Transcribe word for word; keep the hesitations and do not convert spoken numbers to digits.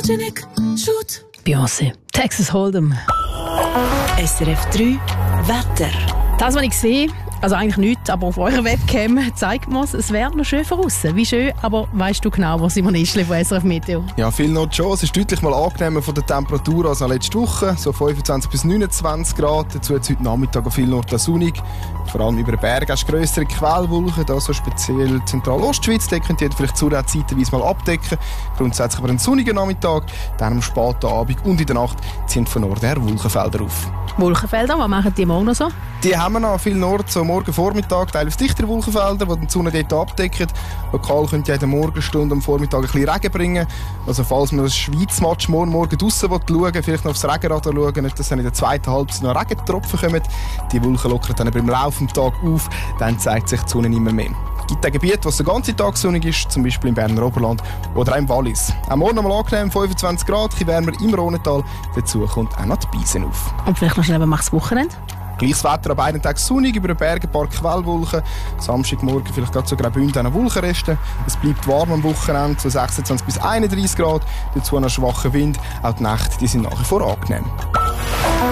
Photogenic, shoot. Beyoncé, Texas Hold'em. S R F drei Wetter. Das, was ich sehe, also eigentlich nichts, aber auf eurer Webcam zeigt man es, es wäre noch schön von außen. Wie schön, aber weißt du genau, wo Simon Ischli von S R F Meteo? Ja, viel noch schon. Es ist deutlich mal angenehmer von der Temperatur als letzte Woche. So fünfundzwanzig bis neunundzwanzig Grad. Dazu hat es heute Nachmittag an viel Nord sonnig. Vor allem über den Bergen hast du grössere Quellwolken. Da so speziell Zentralostschweiz. Da könnt ihr vielleicht zu zeitweise mal abdecken. Grundsätzlich aber einen sonnigen Nachmittag. Dann am späten Abend und in der Nacht ziehen von Norden her Wolkenfelder auf. Wolkenfelder, was machen die morgen noch so? Die haben wir noch viel Nord, so morgen Vormittag, teilweise dichtere Wolkenfelder, die die Sonne dort abdecken. Lokal könnte jede Morgenstunde am Vormittag ein bisschen Regen bringen. Also falls man das Schweiz-Match morgen Morgen draussen schauen will, vielleicht noch aufs Regenradar schauen, nicht, dass dann in der zweiten Halbzeit noch Regentropfen kommen. Die Wolken lockern dann aber im Laufe des Tages auf, dann zeigt sich die Sonne nicht mehr mehr. Es gibt ein Gebiet, wo es den ganzen Tag sonnig ist, zum Beispiel im Berner Oberland oder auch im Wallis. Auch morgen noch mal angenehm, fünfundzwanzig Grad, ein bisschen wärmer im Rhonental. Dazu kommt auch noch die Beisen auf. Und vielleicht noch schnell, was macht das Wochenende? Gleiches Wetter an beiden Tagen sonnig, über den Bergen ein paar Quellwolken. Samstagmorgen vielleicht gerade zu Graubünden an Wolkenresten. Es bleibt warm am Wochenende, so sechsundzwanzig bis einunddreißig Grad. Dazu noch schwacher Wind. Auch die Nächte die sind nach wie vor angenehm.